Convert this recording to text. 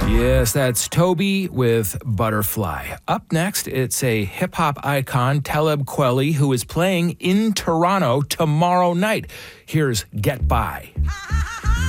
Yes, that's Toby with Butterfly. Up next, it's a hip-hop icon, Talib Kweli, who is playing in Toronto tomorrow night. Here's Get By.